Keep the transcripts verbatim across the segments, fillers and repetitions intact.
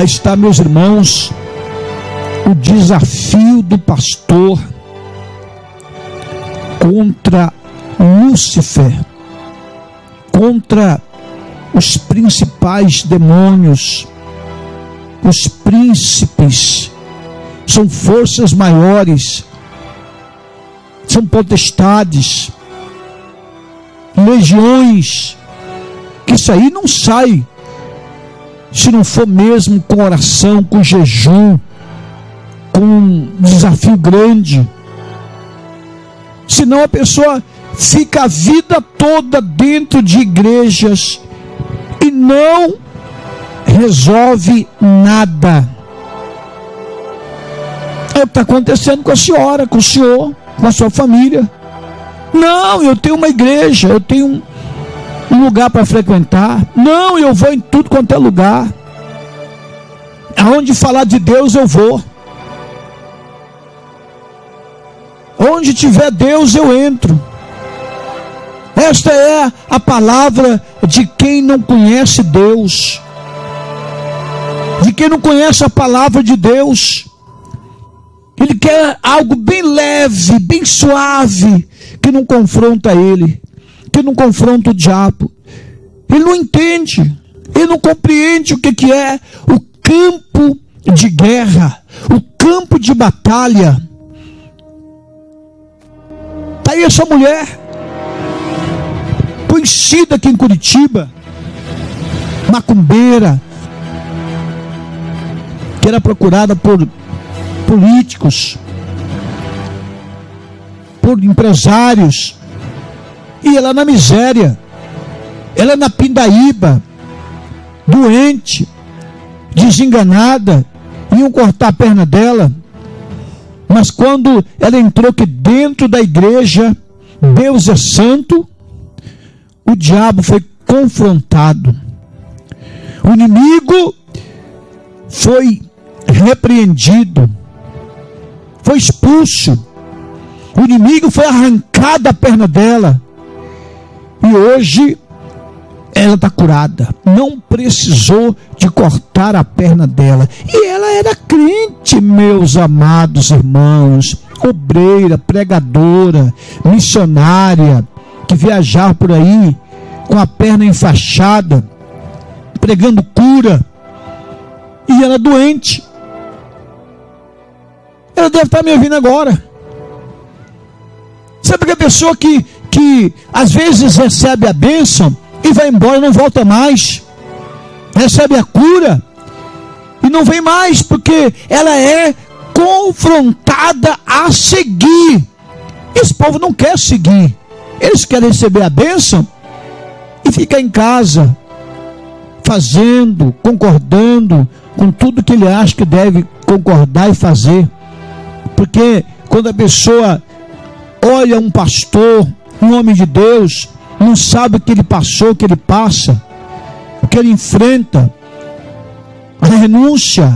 Aí está, meus irmãos, o desafio do pastor contra Lúcifer, contra os principais demônios, os príncipes. São forças maiores, são potestades, legiões, que isso aí não sai se não for mesmo com oração, com jejum, com um desafio grande. Senão a pessoa fica a vida toda dentro de igrejas e não resolve nada. É o que está acontecendo com a senhora, com o senhor, com a sua família. Não, eu tenho uma igreja, eu tenho um, um lugar para frequentar. Não, eu vou em tudo quanto é lugar. Aonde falar de Deus eu vou. Onde tiver Deus eu entro. Esta é a palavra de quem não conhece Deus, de quem não conhece a palavra de Deus. Ele quer algo bem leve, bem suave, que não confronta ele, que não confronta o diabo. Ele não entende, ele não compreende o que, que é o campo de guerra, o campo de batalha. Está aí essa mulher, conhecida aqui em Curitiba, macumbeira, que era procurada por políticos, por empresários, e ela na miséria, ela na pindaíba, doente, desenganada, iam cortar a perna dela. Mas quando ela entrou aqui dentro da igreja, Deus é santo, o diabo foi confrontado, o inimigo foi repreendido, foi expulso, o inimigo foi arrancado da perna dela, e hoje ela está curada, não precisou de cortar a perna dela, e ela era crente, meus amados irmãos, obreira, pregadora, missionária, que viajava por aí com a perna enfaixada, pregando cura, e ela doente. Ela deve estar me ouvindo agora. Sabe que a pessoa que, que às vezes recebe a bênção e vai embora, não volta mais, recebe a cura e não vem mais, porque ela é confrontada a seguir. Esse povo não quer seguir, eles querem receber a bênção e ficar em casa, fazendo, concordando com tudo que ele acha que deve concordar e fazer. Porque quando a pessoa olha um pastor, um homem de Deus, não sabe o que ele passou, o que ele passa, o que ele enfrenta, a renúncia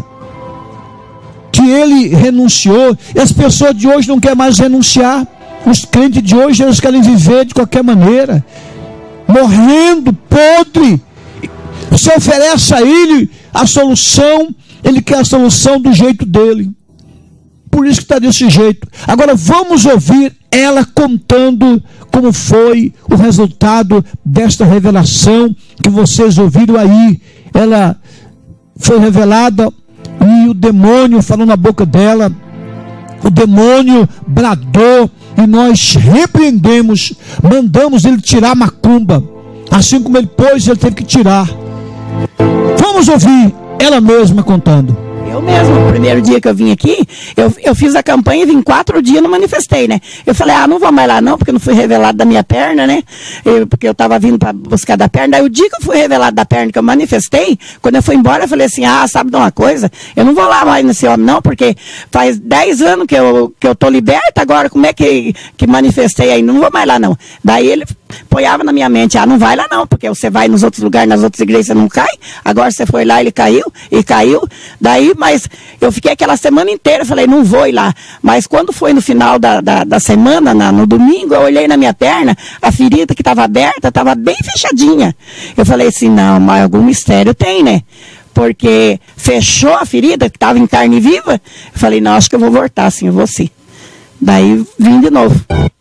que ele renunciou. E as pessoas de hoje não querem mais renunciar. Os crentes de hoje, eles querem viver de qualquer maneira, morrendo, podre. Você oferece a ele a solução, ele quer a solução do jeito dele. Por isso que está desse jeito. Agora vamos ouvir ela contando como foi o resultado desta revelação que vocês ouviram aí. Ela foi revelada e o demônio falou na boca dela. O demônio bradou e nós repreendemos, mandamos ele tirar a macumba. Assim como ele pôs, ele teve que tirar. Vamos ouvir ela mesma contando. Eu mesmo, o primeiro dia que eu vim aqui, eu, eu fiz a campanha e vim quatro dias, não manifestei, né? Eu falei, ah, não vou mais lá não, porque não fui revelado da minha perna, né? Eu, porque eu tava vindo para buscar da perna. Aí o dia que eu fui revelado da perna, que eu manifestei, quando eu fui embora, eu falei assim, ah, sabe de uma coisa? Eu não vou lá mais nesse homem não, porque faz dez anos que eu, que eu tô liberta, agora como é que, que manifestei aí? Não vou mais lá não. Daí ele apoiava na minha mente, ah, não vai lá não, porque você vai nos outros lugares, nas outras igrejas você não cai, agora você foi lá, ele caiu, e caiu, daí, mas eu fiquei aquela semana inteira, falei, não vou ir lá, mas quando foi no final da, da, da semana, na, no domingo, eu olhei na minha perna, a ferida que estava aberta, estava bem fechadinha, eu falei assim, não, mas algum mistério tem, né? porque fechou a ferida, que estava em carne viva. Eu falei, não, acho que eu vou voltar, sim, eu vou sim. Daí vim de novo.